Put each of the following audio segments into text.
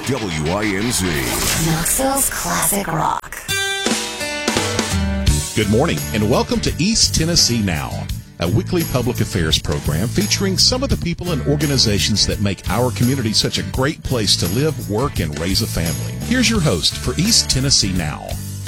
WINZ. Knoxville's classic rock. Good morning and welcome to East Tennessee Now, a weekly public affairs program featuring some of the people and organizations that make our community such a great place to live, work, and raise a family. Here's your host for East Tennessee Now.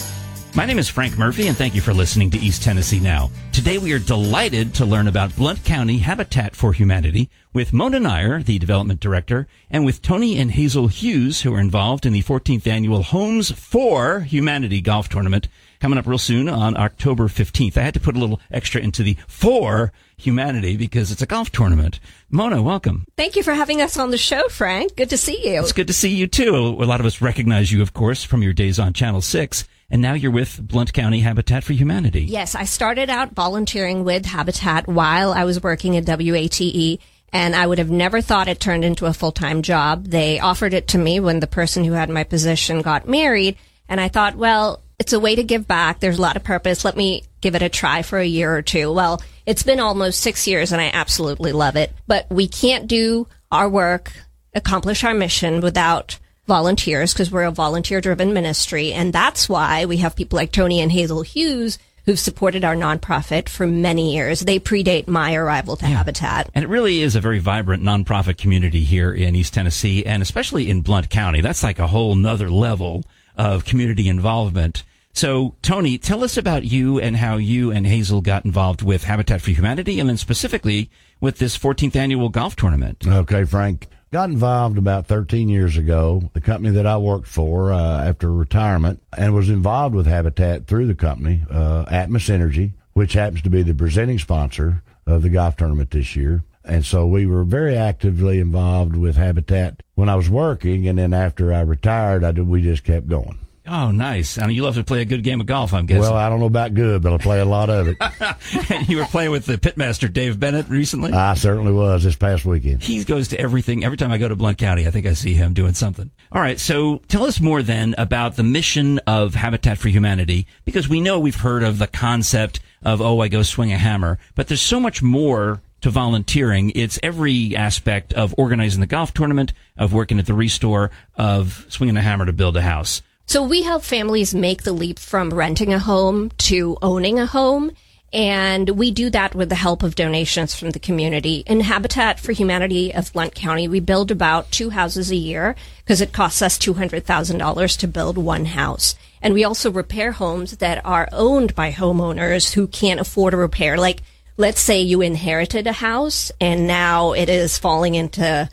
My name is Frank Murphy, and thank you for listening to East Tennessee Now. Today we are delighted to learn about Blount County Habitat for Humanity with Mona Nair, the development director, and with Tony and Hazel Hughes, who are involved in the 14th annual Homes for Humanity golf tournament coming up real soon on October 15th. I had to put a little extra into the for humanity because it's a golf tournament. Mona, welcome. Thank you for having us on the show, Frank. Good to see you. It's good to see you, too. A lot of us recognize you, of course, from your days on Channel 6. And now you're with Blount County Habitat for Humanity. Yes, I started out volunteering with Habitat while I was working at WATE, and I would have never thought it turned into a full-time job. They offered it to me when the person who had my position got married, and I thought, well, it's a way to give back. There's a lot of purpose. Let me give it a try for a year or two. Well, it's been almost 6 years, and I absolutely love it. But we can't do our work, accomplish our mission without volunteers, because we're a volunteer-driven ministry, and that's why we have people like Tony and Hazel Hughes who've supported our nonprofit for many years. They predate my arrival to Habitat. And it really is a very vibrant nonprofit community here in East Tennessee, and especially in Blount County. That's like a whole nother level of community involvement. So, Tony, tell us about you and how you and Hazel got involved with Habitat for Humanity, and then specifically with this 14th annual golf tournament. Okay, Frank. Got involved about 13 years ago, the company that I worked for after retirement, and was involved with Habitat through the company, Atmos Energy, which happens to be the presenting sponsor of the golf tournament this year. And so we were very actively involved with Habitat when I was working, and then after I retired, we just kept going. Oh, nice. I mean, you love to play a good game of golf, I'm guessing. Well, I don't know about good, but I play a lot of it. You were playing with the pitmaster, Dave Bennett, recently? I certainly was this past weekend. He goes to everything. Every time I go to Blount County, I think I see him doing something. All right, so tell us more then about the mission of Habitat for Humanity, because we know we've heard of the concept of, I go swing a hammer, but there's so much more to volunteering. It's every aspect of organizing the golf tournament, of working at the Restore, of swinging a hammer to build a house. So we help families make the leap from renting a home to owning a home, and we do that with the help of donations from the community. In Habitat for Humanity of Blount County, we build about 2 houses a year because it costs us $200,000 to build one house. And we also repair homes that are owned by homeowners who can't afford a repair. Like, let's say you inherited a house and now it is falling into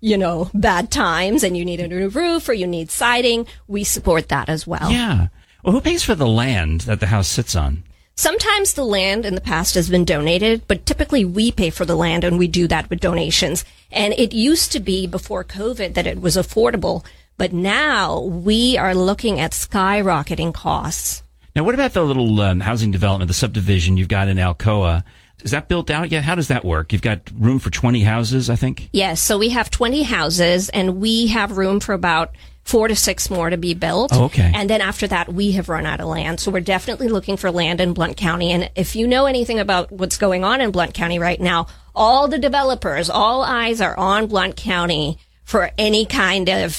bad times and you need a new roof or you need siding. We support that as well. Yeah. Well, who pays for the land that the house sits on? Sometimes the land in the past has been donated, but typically we pay for the land, and we do that with donations. And it used to be before COVID that it was affordable, but now we are looking at skyrocketing costs. Now, what about the little housing development, the subdivision you've got in Alcoa? Is that built out yet? How does that work? You've got room for 20 houses, I think? Yes, so we have 20 houses, and we have room for about 4 to 6 more to be built. Oh, okay. And then after that, we have run out of land. So we're definitely looking for land in Blount County. And if you know anything about what's going on in Blount County right now, all the developers, all eyes are on Blount County for any kind of,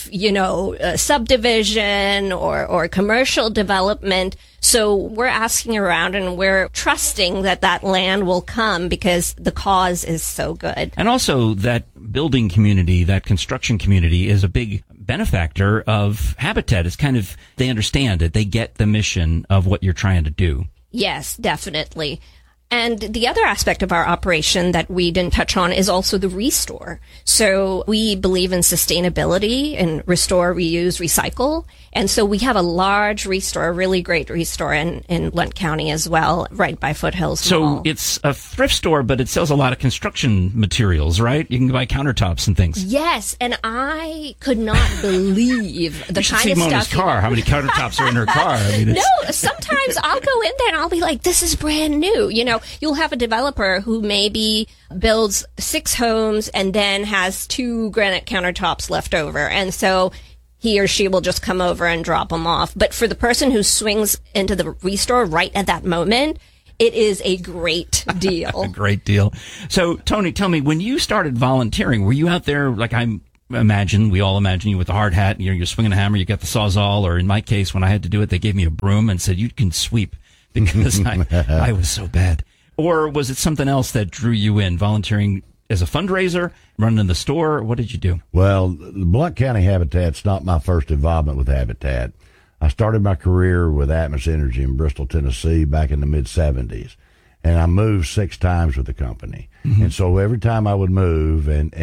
subdivision or commercial development. So we're asking around and we're trusting that land will come because the cause is so good. And also that building community, that construction community is a big benefactor of Habitat. It's kind of, they understand it. They get the mission of what you're trying to do. Yes, definitely. And the other aspect of our operation that we didn't touch on is also the Restore. So we believe in sustainability and restore, reuse, recycle. And so we have a large Restore, a really great Restore in Blount County as well, right by Foothills Mall. So it's a thrift store, but it sells a lot of construction materials, right? You can buy countertops and things. Yes, and I could not believe the kind of Mona's stuff. car. How many countertops are in her car? I mean, No, sometimes I'll go in there and I'll be like, this is brand new. You'll have a developer who maybe builds 6 homes and then has 2 granite countertops left over. And so he or she will just come over and drop them off. But for the person who swings into the Restore right at that moment, it is a great deal. A great deal. So, Tony, tell me, when you started volunteering, were you out there, like, I'm we all imagine you with a hard hat, you're swinging a hammer, you got the Sawzall, or in my case, when I had to do it, they gave me a broom and said, you can sweep, because I was so bad. Or was it something else that drew you in, volunteering as a fundraiser, running the store? What did you do? Well, Blount County Habitat's not my first involvement with Habitat. I started my career with Atmos Energy in Bristol, Tennessee back in the mid-'70s. And I moved 6 times with the company. Mm-hmm. And so every time I would move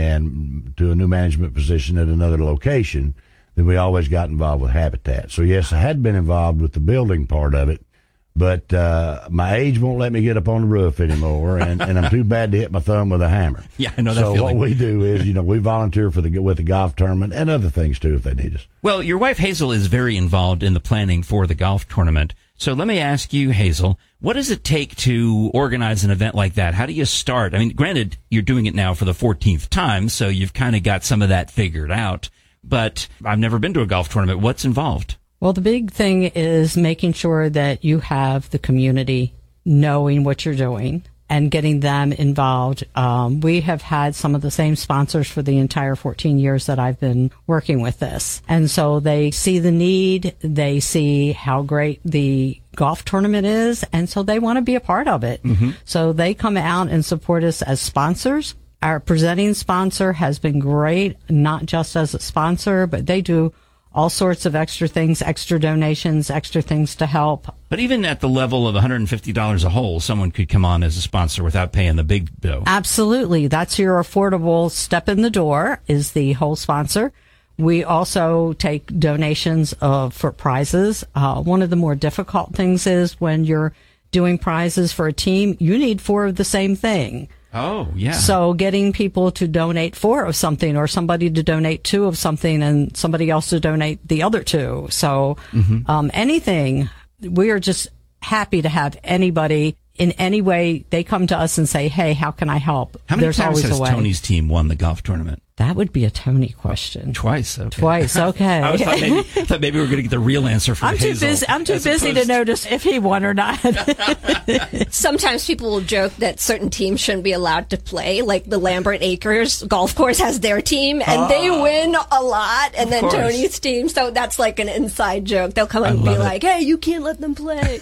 and to a new management position at another location, then we always got involved with Habitat. So yes, I had been involved with the building part of it, but my age won't let me get up on the roof anymore, and I'm too bad to hit my thumb with a hammer. Yeah, I know that feeling. So what we do is, we volunteer with the golf tournament and other things too if they need us. Well, your wife Hazel is very involved in the planning for the golf tournament. So let me ask you, Hazel, what does it take to organize an event like that? How do you start? I mean, granted, you're doing it now for the 14th time, so you've kind of got some of that figured out. But I've never been to a golf tournament. What's involved? Well, the big thing is making sure that you have the community knowing what you're doing and getting them involved. We have had some of the same sponsors for the entire 14 years that I've been working with this. And so they see the need, they see how great the golf tournament is, and so they want to be a part of it. Mm-hmm. So they come out and support us as sponsors. Our presenting sponsor has been great, not just as a sponsor, but they do all sorts of extra things, extra donations, extra things to help. But even at the level of $150 a hole, someone could come on as a sponsor without paying the big bill. Absolutely. That's your affordable step in the door, is the whole sponsor. We also take donations for prizes. One of the more difficult things is when you're doing prizes for a team, you need 4 of the same thing. Oh, yeah. So getting people to donate 4 of something, or somebody to donate 2 of something and somebody else to donate the other 2. So anything, we are just happy to have anybody in any way. They come to us and say, hey, how can I help? How many There's times always has a way. Tony's team won the golf tournament? That would be a Tony question. Twice. Okay. Twice. Okay. I thought maybe we were going to get the real answer from Hazel. I'm too busy to notice if he won or not. Sometimes people will joke that certain teams shouldn't be allowed to play. Like the Lambert Acres golf course has their team, and they win a lot. And then Tony's team, so that's like an inside joke. They'll come and be like, "Hey, you can't let them play."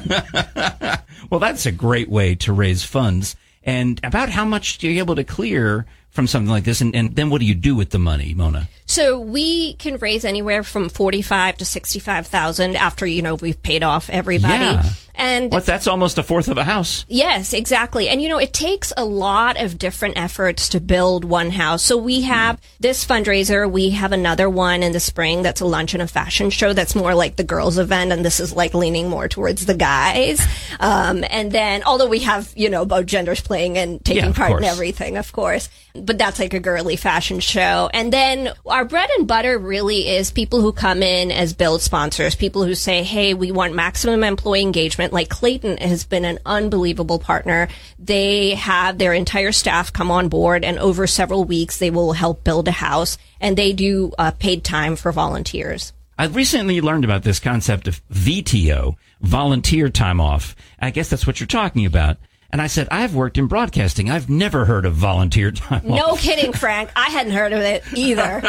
Well, that's a great way to raise funds. And about how much are you able to clear from something like this? And then what do you do with the money, Mona? So we can raise anywhere from $45,000 to $65,000 after, we've paid off everybody. Yeah. And that's almost a fourth of a house. Yes, exactly. And, it takes a lot of different efforts to build one house. So we have this fundraiser. We have another one in the spring that's a lunch and a fashion show that's more like the girls' event. And this is like leaning more towards the guys. And then, although we have, both genders playing and taking part in everything, of course. But that's like a girly fashion show. And then our bread and butter really is people who come in as build sponsors, people who say, hey, we want maximum employee engagement. Like Clayton has been an unbelievable partner. They have their entire staff come on board, and over several weeks they will help build a house, and they do paid time for volunteers. I recently learned about this concept of VTO, volunteer time off. I guess that's what you're talking about. And I said, I've worked in broadcasting. I've never heard of volunteer time off. No kidding, Frank. I hadn't heard of it either.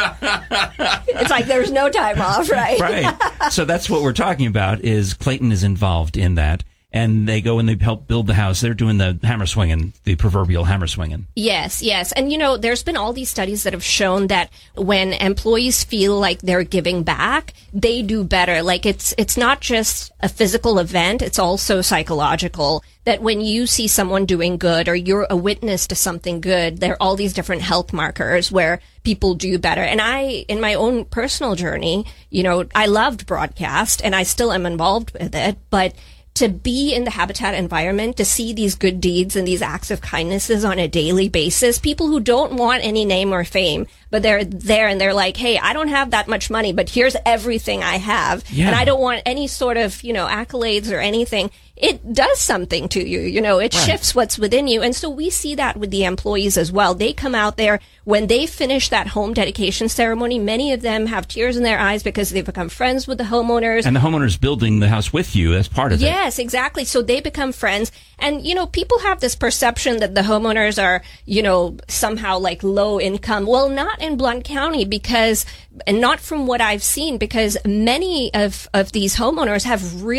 It's like there's no time off, right? Right. So that's what we're talking about, is Clayton is involved in that. And they go and they help build the house. They're doing the hammer swinging, the proverbial hammer swinging. Yes, yes. And, there's been all these studies that have shown that when employees feel like they're giving back, they do better. Like it's not just a physical event. It's also psychological. That when you see someone doing good or you're a witness to something good, there are all these different health markers where people do better. And in my own personal journey, I loved broadcast and I still am involved with it, but to be in the Habitat environment, to see these good deeds and these acts of kindnesses on a daily basis, people who don't want any name or fame, but they're there and they're like, hey, I don't have that much money, but here's everything I have. Yeah. And I don't want any sort of, accolades or anything. it does something to you. You know, it shifts what's within you. And so we see that with the employees as well. They come out there when they finish that home dedication ceremony. Many of them have tears in their eyes because they've become friends with the homeowners. And the homeowner's building the house with you as part of it. Yes, exactly. So they become friends. And, you know, people have this perception that the homeowners are, you know, somehow like low income. Well, not in Blount County because, and not from what I've seen, because many of these homeowners have really